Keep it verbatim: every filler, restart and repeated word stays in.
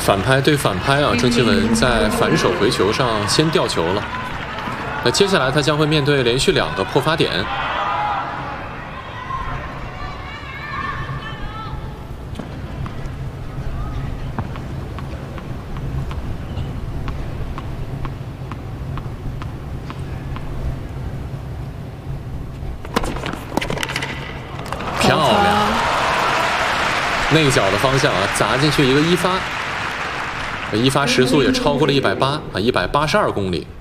反拍对反拍啊，郑钦文在反手回球上先吊球了。那接下来他将会面对连续两个破发点。漂亮！内角的方向啊，砸进去一个一发。一发时速也超过了一百八啊，一百八十二公里。